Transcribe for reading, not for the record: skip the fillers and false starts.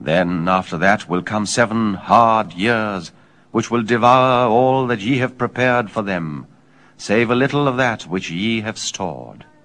Then after that will come 7 hard years, which will devour all that ye have prepared for them, save a little of that which ye have stored.